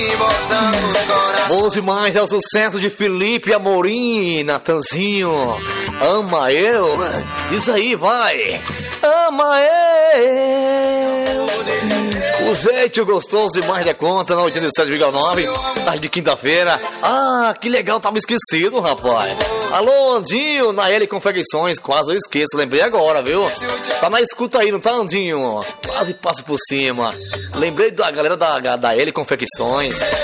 Bom demais, é o sucesso de Felipe Amorim, Natanzinho. Ama eu? Diz aí, vai. Ama eu. O jeito gostoso demais da conta na 87,9, tarde de quinta-feira. Ah, que legal, tava esquecido, rapaz. Alô, Andinho, na L Confecções, quase eu esqueço, lembrei agora, viu? Tá na escuta aí, não tá, Andinho? Quase passo por cima. Lembrei da galera da L Confecções.